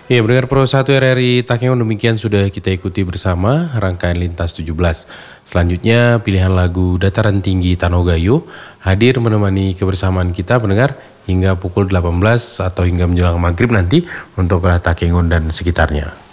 Ya, mendengar Pro 1 RRI Takengon, demikian sudah kita ikuti bersama rangkaian Lintas 17. Selanjutnya pilihan lagu Dataran Tinggi Tanogayo hadir menemani kebersamaan kita mendengar hingga pukul 18 atau hingga menjelang maghrib nanti untuk Takengon dan sekitarnya.